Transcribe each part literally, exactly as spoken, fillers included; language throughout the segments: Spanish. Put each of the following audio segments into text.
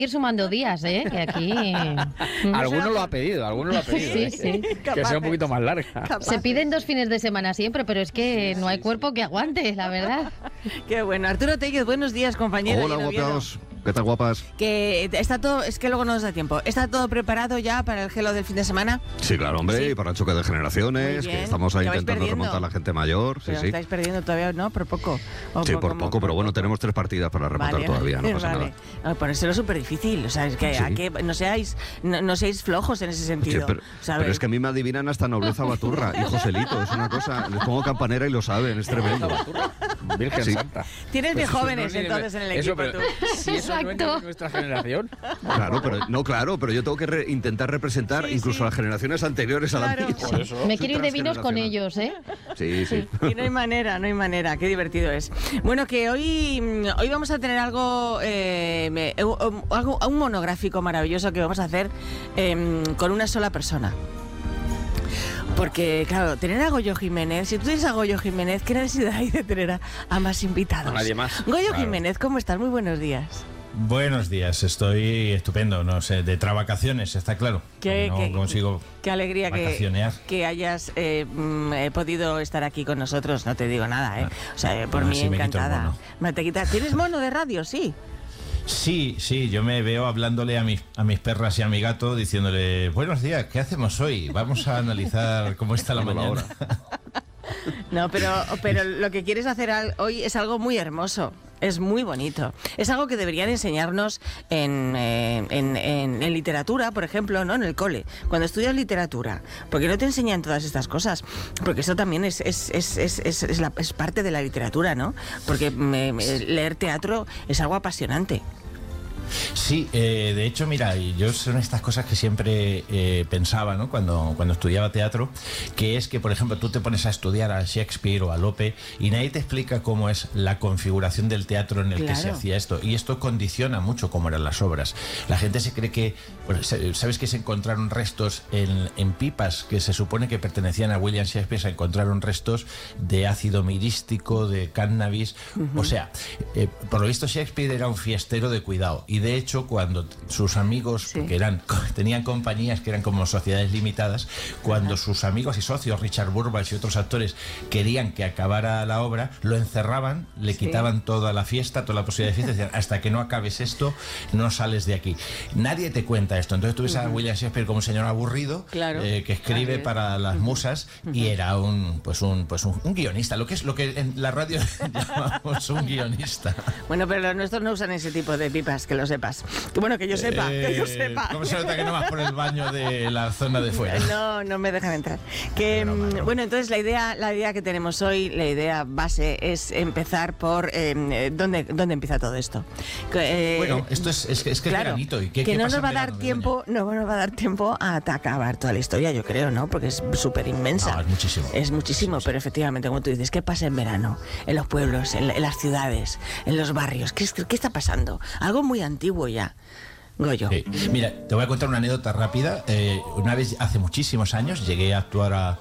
ir sumando días, ¿eh? Que aquí... Alguno lo ha pedido, alguno lo ha pedido. Sí, ¿eh? sí. Que sea un poquito más larga. Se piden dos fines de semana siempre, pero es que no hay cuerpo que aguante, la verdad. Qué bueno. Arturo Tellez, buenos días, compañero. Hola, guapos. ¿Qué tal, guapas? Que está todo, es que luego no nos da tiempo. ¿Está todo preparado ya para el gelo del fin de semana? Sí, claro, hombre, Sí. y para el choque de generaciones, que estamos ahí Que vais intentando perdiendo. remontar a la gente mayor. Sí, Pero sí. estáis perdiendo todavía, ¿no? Por poco. O Sí, por como- poco, pero bueno, tenemos tres partidas para remontar Vale, todavía, no pasa vale. nada. No, ponérselo súper difícil, o sea, es que, Sí. a que no seáis no, no seáis flojos en ese Sí, sentido. pero, ¿sabes? pero es que a mí me adivinan hasta Nobleza Baturra y Joselito, es una cosa, les pongo campanera y lo saben, es tremendo. Virgen Sí. Santa. Tienes de Pues jóvenes No, ni de- entonces en el eso, equipo pero tú. si eso no es Exacto. de nuestra generación. Claro, pero no, claro, pero yo tengo que re- intentar representar Sí, incluso sí. a las generaciones anteriores a la Claro. mía. Por eso. Me quiero ir de Soy vinos con transgeneracional. ellos, ¿eh? Sí, sí. Y no hay manera, no hay manera, qué divertido es. Bueno, que hoy, mm, hoy vamos a tener algo, eh, me- eh, um, algo, un monográfico maravilloso que vamos a hacer eh, con una sola persona. Porque, claro, tener a Goyo Jiménez, si tú tienes a Goyo Jiménez, ¿qué necesidad hay de tener a, a más invitados? A nadie más. Goyo Claro. Jiménez, ¿cómo estás? Muy buenos días. Buenos días, estoy estupendo, no sé, de travacaciones, está claro. Qué- no qué- consigo Qué alegría que, vacacionear. que hayas eh, mm, eh, podido estar aquí con nosotros, no te digo nada, ¿eh? O sea, eh, por Ah, mí sí, me quito el encantada. mono. Me te quitas- ¿Tienes mono de radio? Sí. Sí, sí, yo me veo hablándole a mis, a mis perras y a mi gato diciéndole, buenos días, ¿qué hacemos hoy? Vamos a analizar cómo está la Bueno, mañana. No, pero, pero lo que quieres hacer al- hoy es algo muy hermoso. Es muy bonito. Es algo que deberían enseñarnos en, eh, en, en- en literatura, por ejemplo, ¿no? En el cole. Cuando estudias literatura. Porque no te enseñan todas estas cosas. Porque eso también es, es, es, es, es, es la- es parte de la literatura, ¿no? Porque me- me- leer teatro es algo apasionante. Sí, eh, de hecho, mira, y yo son estas cosas que siempre eh, pensaba, ¿no? Cuando, cuando estudiaba teatro, que es que, por ejemplo, tú te pones a estudiar a Shakespeare o a Lope y nadie te explica cómo es la configuración del teatro en el que se Claro. hacía esto. Y esto condiciona mucho cómo eran las obras. La gente se cree que, pues, se- ¿sabes que se encontraron restos en, en pipas que se supone que pertenecían a William Shakespeare? Se encontraron restos de ácido mirístico, de cannabis. O sea, eh, por lo visto Shakespeare era un fiestero de cuidado. Y de hecho, cuando sus amigos, Sí. porque eran, tenían compañías que eran como sociedades limitadas, cuando sus amigos y socios, Richard Burbage y otros actores, querían que acabara la obra, lo encerraban, le Sí. quitaban toda la fiesta, toda la posibilidad de fiesta, y decían, hasta que no acabes esto, no sales de aquí. Nadie te cuenta esto. Entonces tú ves a William Shakespeare como un señor aburrido, Claro. eh, que escribe Así es. para las musas, y era un pues un pues un, un guionista, lo que es lo que en la radio llamamos un guionista. Bueno, pero los nuestros no usan ese tipo de pipas, que lo sepas. Que bueno, que yo sepa, que yo Eh, sepa. ¿Cómo se nota que no vas por el baño de la zona de fuera? No, no me dejan entrar. Que, Broma, mm, broma. bueno, entonces la idea, la idea que tenemos hoy, la idea base es empezar por eh, ¿dónde, dónde empieza todo esto. Que, eh, Bueno, esto es, es, que- es que es claro, veranito. ¿Y qué, que qué no pasa nos va a en dar verano, tiempo, no nos va a dar tiempo a acabar toda la historia, yo creo, ¿no? Porque es súper inmensa. No, es muchísimo. Es muchísimo, pero efectivamente, como tú dices, ¿qué pasa en verano? En los pueblos, en, la- en las ciudades, en los barrios. ¿Qué, es- qué está pasando? Algo muy antiguo ya. Goyo. Sí. Mira, te voy a contar una anécdota rápida. Eh, una vez, hace muchísimos años, llegué a actuar a,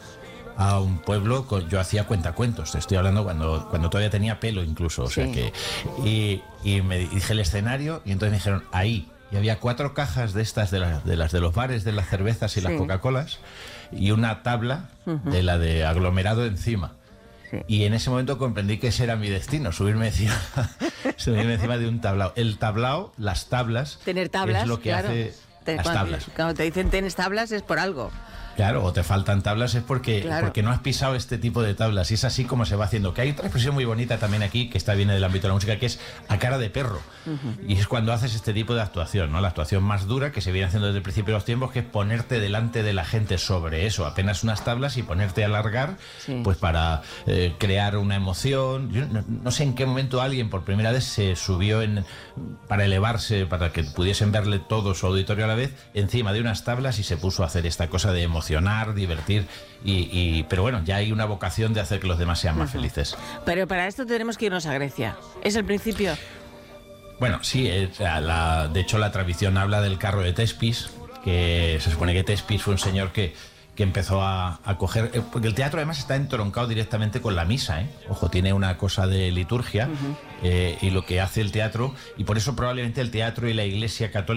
a un pueblo, con- yo hacía cuentacuentos, te estoy hablando cuando, cuando todavía tenía pelo incluso, o sea Sí. que... Y, y me dije el escenario y entonces me dijeron, ahí. Y había cuatro cajas de estas, de, la- de las de los bares, de las cervezas y las Sí. Coca-Colas, y una tabla de la de aglomerado encima. Sí. Y en ese momento comprendí que ese era mi destino, subirme encima, subirme encima de un tablao. El tablao, las tablas, Tener tablas, es lo que claro. hace Te- las cuando, tablas. cuando te dicen tienes tablas es por algo. Claro, o te faltan tablas es porque, Claro. porque no has pisado este tipo de tablas. Y es así como se va haciendo. Que hay otra expresión muy bonita también aquí, que está viene del ámbito de la música, que es a cara de perro. Y es cuando haces este tipo de actuación, ¿no? La actuación más dura que se viene haciendo desde el principio de los tiempos, que es ponerte delante de la gente sobre eso, apenas unas tablas y ponerte a alargar, Sí. pues para eh, crear una emoción. Yo no, no sé en qué momento alguien por primera vez se subió en para elevarse, para que pudiesen verle todo su auditorio a la vez, encima de unas tablas y se puso a hacer esta cosa de emocionar, divertir, y, y pero bueno, ya hay una vocación de hacer que los demás sean más felices. Pero para esto tenemos que irnos a Grecia. ¿Es el principio? Bueno, sí, eh, la- de hecho la tradición habla del carro de Tespis, que se supone que Tespis fue un señor que, que empezó a, a coger... eh, porque el teatro además está entroncado directamente con la misa, ¿eh? Ojo, tiene una cosa de liturgia, eh, y lo que hace el teatro, y por eso probablemente el teatro y la Iglesia católica